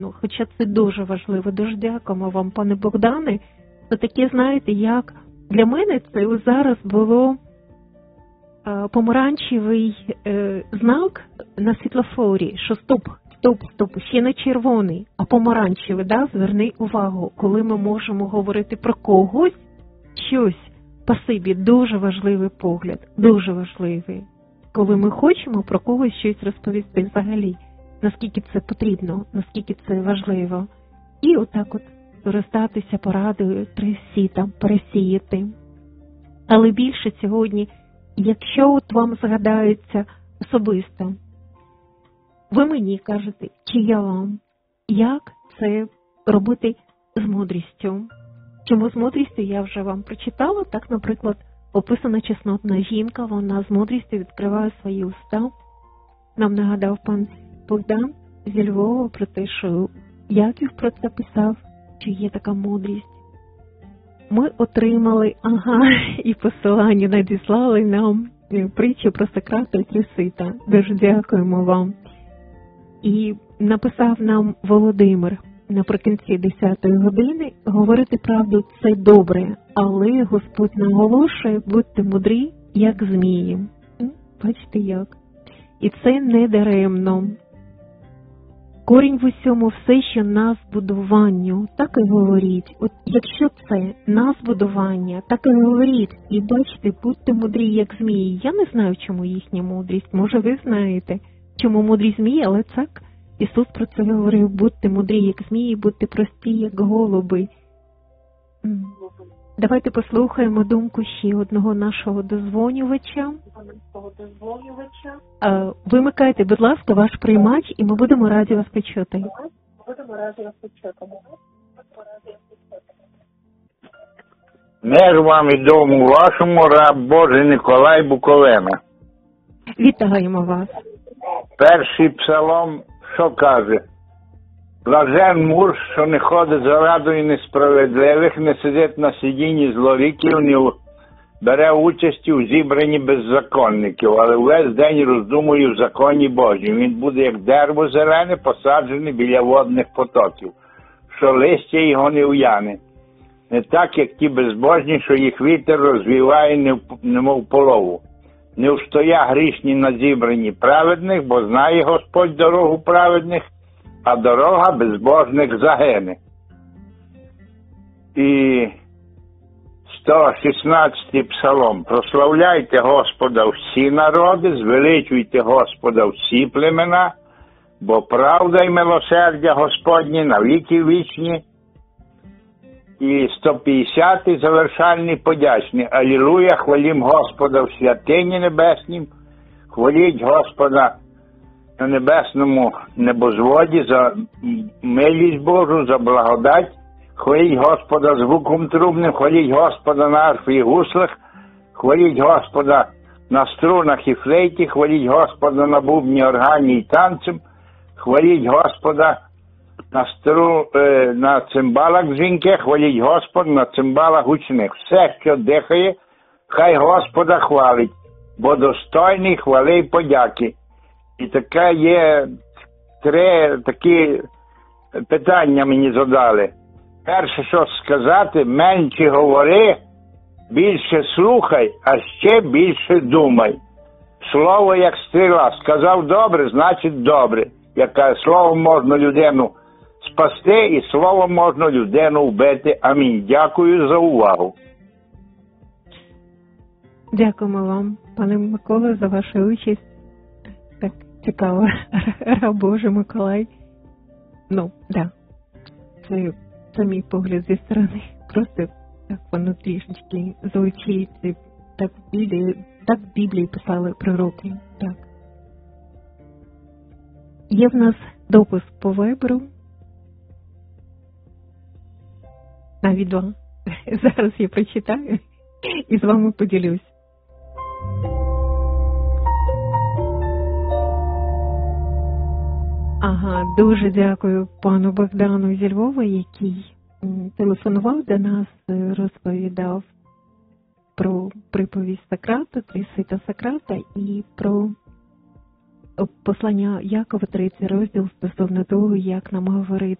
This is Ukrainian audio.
Ну, хоча це дуже важливо. Дуже дякуємо вам, пане Богдане. Це таке, знаєте, як для мене це зараз було помаранчевий знак на світлофорі, що стоп, ще не червоний, а помаранчевий, да? Зверни увагу, коли ми можемо говорити про когось, щось, спасибі, дуже важливий погляд, дуже важливий. Коли ми хочемо про когось щось розповісти взагалі, наскільки це потрібно, наскільки це важливо. І отак от скористатися порадою, пересіяти. Але більше сьогодні, якщо от вам згадається особисто, ви мені кажете, чи я вам, як це робити з мудрістю. Чому з мудрістю я вже вам прочитала, так, наприклад, описана чеснотна жінка, вона з мудрістю відкриває свої уста. Нам нагадав пан Богдан зі Львова про те, що Яків про це писав, що є така мудрість. Ми отримали, і посилання надіслали нам притчу про Сократа і Трисита. Дуже дякуємо вам. І написав нам Володимир наприкінці 10-ї години: говорити правду – це добре, але Господь наголошує, будьте мудрі, як змії. Бачите як. І це не даремно. Корінь в усьому все, що на збудуванню, так і говоріть. От якщо це на збудування, так і говоріть. І бачите, будьте мудрі, як змії. Я не знаю, чому їхня мудрість. Може, ви знаєте, чому мудрі змії, але так Ісус про це говорив: будьте мудрі, як змії, будьте прості, як голуби. Давайте послухаємо думку ще одного нашого дозвонювача. Вимикайте, будь ласка, ваш приймач, і ми будемо раді вас почути. Мир вам і дому вашому, раб Божий Николай Буковина. Вітаємо вас. Перший псалом, що каже? Блажен муж, що не ходить за радою несправедливих, не сидить на сидінні злоріків, не бере участі у зібранні беззаконників, але весь день роздумує в законі Божій. Він буде як дерево зелене, посаджене біля водних потоків, що листя його не уяне. Не так, як ті безбожні, що їх вітер розвіває, немов полову. Не встоя грішні на зібранні праведних, бо знає Господь дорогу праведних, а дорога безбожних загине. І 116-й псалом. Прославляйте Господа всі народи, звеличуйте Господа всі племена, бо правда й милосердя Господні навіки вічні. І 150-й завершальний подячний. Алілуя, хвалім Господа в святині небеснім, хваліть Господа на небесному небозводі за милість Божу, за благодать, хваліть Господа звуком трубним, хваліть Господа на арфі і гуслах, хваліть Господа на струнах і флейті, хваліть Господа на бубні, органі і танцем, хваліть Господа на цимбалах дзвінких, хваліть Господа на цимбалах гучних. Все, що дихає, хай Господа хвалить, бо достойний хвали й подяки. І таке є три такі питання мені задали. Перше, що сказати: менше говори, більше слухай, а ще більше думай. Слово як стріла. Сказав добре, значить добре. Яке словом можна людину спасти, і словом можна людину вбити. Амінь. Дякую за увагу. Дякуємо вам, пане Микола, за вашу участь. Так цікаво. Раб Божий Миколай. Це мій погляд зі сторони. Просто так воно трішечки звучить. Так в Біблії писали пророки. Так. Є в нас допис по Вайберу. Навіть два. Зараз я прочитаю і з вами поділюсь. Дуже дякую пану Богдану зі Львова, який телефонував до нас, розповідав про приповість Сократа, Трисита Сократа і про послання Якова, 3 розділ, стосовно того, як нам говорити